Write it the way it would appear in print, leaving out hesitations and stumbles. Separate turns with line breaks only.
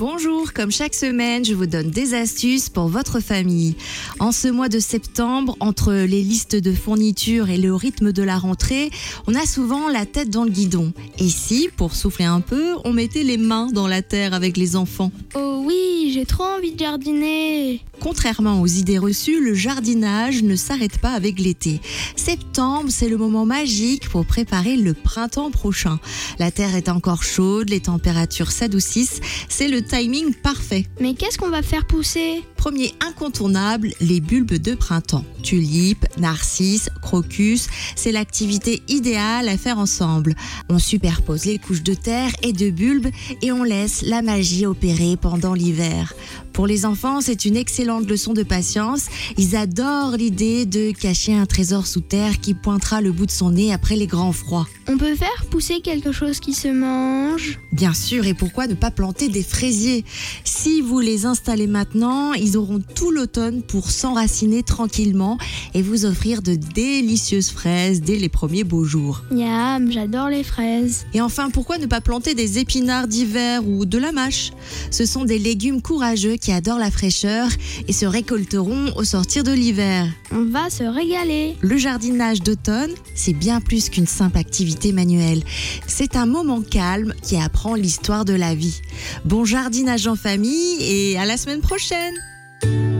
Bonjour, comme chaque semaine, je vous donne des astuces pour votre famille. En ce mois de septembre, entre les listes de fournitures et le rythme de la rentrée, on a souvent la tête dans le guidon. Et si, pour souffler un peu, on mettait les mains dans la terre avec les enfants?
Oh oui, j'ai trop envie de jardiner.
Contrairement aux idées reçues, le jardinage ne s'arrête pas avec l'été. Septembre, c'est le moment magique pour préparer le printemps prochain. La terre est encore chaude, les températures s'adoucissent, c'est le timing parfait.
Mais qu'est-ce qu'on va faire pousser?
Premier incontournable, les bulbes de printemps. Tulipes, narcisses, crocus, c'est l'activité idéale à faire ensemble. On superpose les couches de terre et de bulbes et on laisse la magie opérer pendant l'hiver. Pour les enfants, c'est une excellente leçon de patience. Ils adorent l'idée de cacher un trésor sous terre qui pointera le bout de son nez après les grands froids.
On peut faire pousser quelque chose qui se mange?
Bien sûr, et pourquoi ne pas planter des fraisiers? Si vous les installez maintenant, ils auront tout l'automne pour s'enraciner tranquillement et vous offrir de délicieuses fraises dès les premiers beaux jours.
Miam, j'adore les fraises.
Et enfin, pourquoi ne pas planter des épinards d'hiver ou de la mâche? Ce sont des légumes courageux qui adorent la fraîcheur et se récolteront au sortir de l'hiver.
On va se régaler.
Le jardinage d'automne, c'est bien plus qu'une simple activité manuelle. C'est un moment calme qui apprend l'histoire de la vie. Bon jardinage en famille et à la semaine prochaine!